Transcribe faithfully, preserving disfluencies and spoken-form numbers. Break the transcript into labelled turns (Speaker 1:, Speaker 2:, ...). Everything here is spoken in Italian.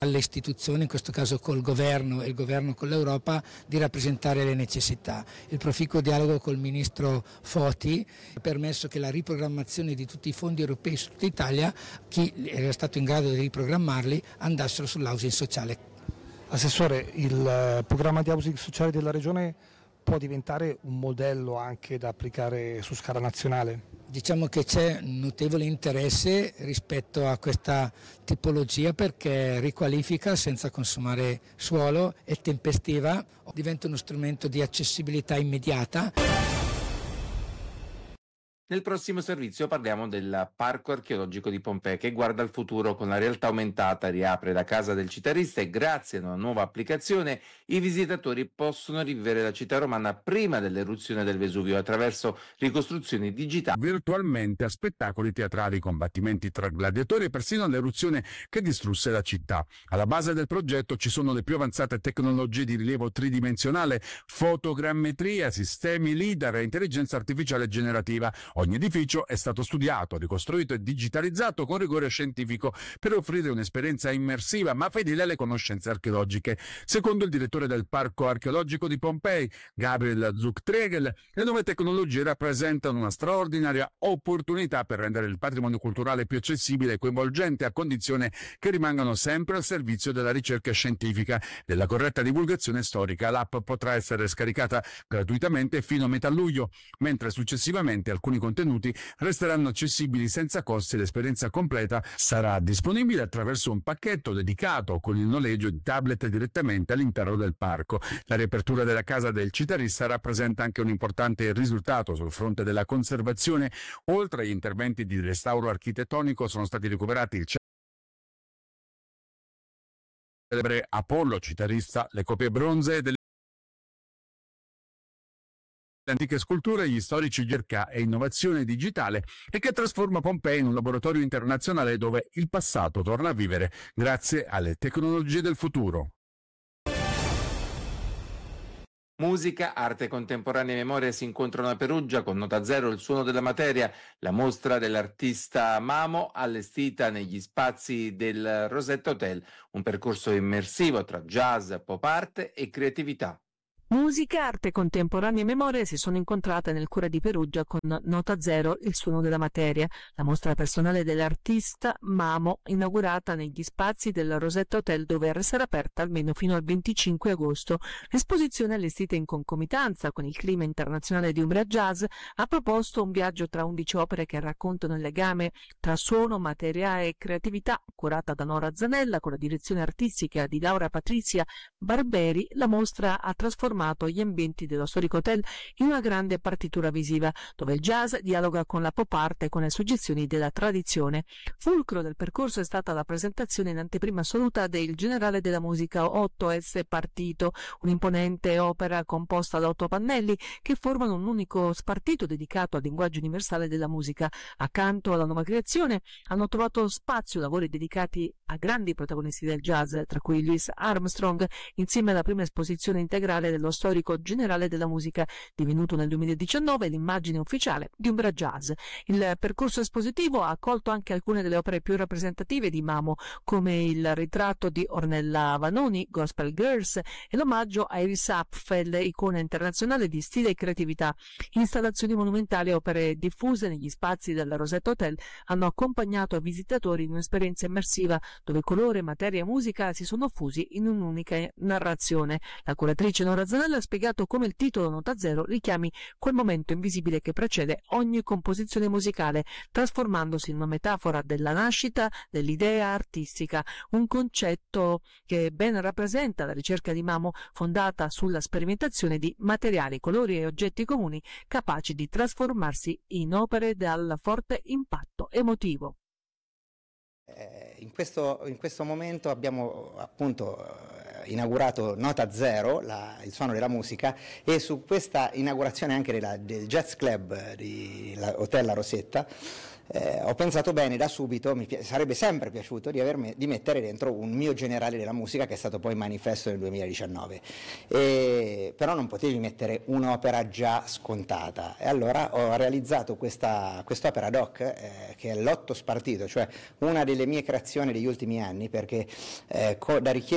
Speaker 1: alle istituzioni, in questo caso col governo e il governo con l'Europa, di rappresentare le necessità. Il proficuo dialogo col ministro Foti ha permesso che la riprogrammazione di tutti i fondi europei su tutta Italia, chi era stato in grado di riprogrammarli, andassero sull'housing sociale.
Speaker 2: Assessore, il programma di housing sociale della Regione può diventare un modello anche da applicare su scala nazionale?
Speaker 1: Diciamo che c'è notevole interesse rispetto a questa tipologia perché riqualifica senza consumare suolo, è tempestiva, diventa uno strumento di accessibilità immediata.
Speaker 3: Nel prossimo servizio parliamo del Parco Archeologico di Pompei che guarda al futuro con la realtà aumentata, riapre la casa del citarista e grazie a una nuova applicazione i visitatori possono rivivere la città romana prima dell'eruzione del Vesuvio attraverso ricostruzioni digitali.
Speaker 4: Virtualmente a spettacoli teatrali, combattimenti tra gladiatori e persino l'eruzione che distrusse la città. Alla base del progetto ci sono le più avanzate tecnologie di rilievo tridimensionale, fotogrammetria, sistemi lidar e intelligenza artificiale generativa. Ogni edificio è stato studiato, ricostruito e digitalizzato con rigore scientifico per offrire un'esperienza immersiva ma fedele alle conoscenze archeologiche. Secondo il direttore del Parco Archeologico di Pompei, Gabriel Zuchtregel, le nuove tecnologie rappresentano una straordinaria opportunità per rendere il patrimonio culturale più accessibile e coinvolgente, a condizione che rimangano sempre al servizio della ricerca scientifica, della corretta divulgazione storica. L'app potrà essere scaricata gratuitamente fino a metà luglio, mentre successivamente alcuni contenuti resteranno accessibili senza costi e l'esperienza completa sarà disponibile attraverso un pacchetto dedicato con il noleggio di tablet direttamente all'interno del parco. La riapertura della casa del citarista rappresenta anche un importante risultato sul fronte della conservazione. Oltre agli interventi di restauro architettonico sono stati recuperati il celebre Apollo citarista, le copie bronzee delle antiche sculture, gli storici ricerca e innovazione digitale e che trasforma Pompei in un laboratorio internazionale dove il passato torna a vivere grazie alle tecnologie del futuro.
Speaker 3: Musica, arte contemporanea e memoria si incontrano a Perugia con Nota Zero, il suono della materia, la mostra dell'artista Mamo allestita negli spazi del Rosetta Hotel, un percorso immersivo tra jazz, pop art e creatività.
Speaker 5: Musica, arte contemporanea e memoria si sono incontrate nel cuore di Perugia con Nota Zero, il suono della materia, la mostra personale dell'artista Mamo, inaugurata negli spazi del Rosetta Hotel dove resterà aperta almeno fino al venticinque agosto. L'esposizione, allestita in concomitanza con il clima internazionale di Umbria Jazz, ha proposto un viaggio tra undici opere che raccontano il legame tra suono, materia e creatività. Curata da Nora Zanella con la direzione artistica di Laura Patrizia Barberi, la mostra ha trasformato gli ambienti dello storico hotel in una grande partitura visiva, dove il jazz dialoga con la pop art e con le suggezioni della tradizione. Fulcro del percorso è stata la presentazione in anteprima assoluta del Generale della Musica otto S Partito, un'imponente opera composta da otto pannelli che formano un unico spartito dedicato al linguaggio universale della musica. Accanto alla nuova creazione hanno trovato spazio lavori dedicati a grandi protagonisti del jazz, tra cui Louis Armstrong, insieme alla prima esposizione integrale dello storico Generale della Musica, divenuto nel duemiladiciannove l'immagine ufficiale di Umbria Jazz. Il percorso espositivo ha accolto anche alcune delle opere più rappresentative di Mamo, come il ritratto di Ornella Vanoni, Gospel Girls, e l'omaggio a Iris Apfel, icona internazionale di stile e creatività. Installazioni monumentali e opere diffuse negli spazi del Rosetta Hotel hanno accompagnato i visitatori in un'esperienza immersiva dove colore, materia e musica si sono fusi in un'unica narrazione. La curatrice Nora Zanella ha spiegato come il titolo Nota Zero richiami quel momento invisibile che precede ogni composizione musicale, trasformandosi in una metafora della nascita dell'idea artistica, un concetto che ben rappresenta la ricerca di Mamo, fondata sulla sperimentazione di materiali, colori e oggetti comuni capaci di trasformarsi in opere dal forte impatto emotivo.
Speaker 6: In questo, in questo momento abbiamo appunto inaugurato Nota Zero, la, il suono della musica, e su questa inaugurazione anche della, del Jazz Club di la, Hotel La Rosetta eh, ho pensato bene da subito, mi pi- sarebbe sempre piaciuto di, avermi, di mettere dentro un mio generale della musica, che è stato poi Manifesto nel duemiladiciannove, e, però non potevi mettere un'opera già scontata, e allora ho realizzato questa quest'opera doc, eh, che è Lotto Spartito, cioè una delle mie creazioni degli ultimi anni, perché eh, co- da richiedere